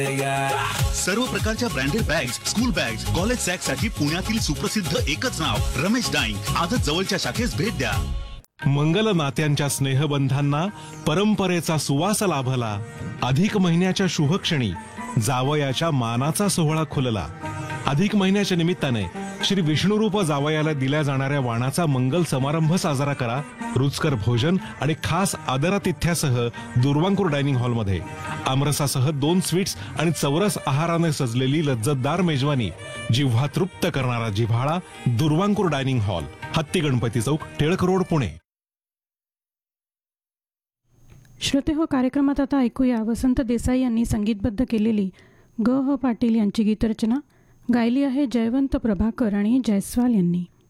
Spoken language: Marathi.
सर्व प्रकारच्या branded bags, school bags, college sack साठी पुण्यातील सुप्रसिद्ध एकच नाव रमेश डाईंग. आजच जवळच्या शाखेस भेट द्या. मंगल नात्यांच्या स्नेहबंधांना परंपरेचा सुवास लाभला. अधिक महिन्याच्या शुभक्षणी जावयाच्या मानाचा सोहळा खुलला. अधिक महिन्याच्या निमित्ताने श्री विष्णुरूप जावयाला दिल्या जाणाऱ्या वाणाचा मंगल समारंभ साजरा करा. रुचकर भोजन आणि खास आदरातिथ्यासह दुर्वांकूर डायनिंग हॉलमध्ये आमरसासह 2 स्वीट्स आणि चौरस आहाराने सजलेली लज्जतदार मेजवानी. जिव्हा तृप्त करणारा जिव्हाळा. दुर्वांकूर डायनिंग हॉल, हत्ती गणपती चौक, टिळक रोड, पुणे. श्रोते हो, कार्यक्रमात आता ऐकूया वसंत देसाई यांनी संगीतबद्ध केलेली ग ह पाटील यांची गीतरचना. गायली आहे जयवंत प्रभाकर आणि जयस्वाल यांनी.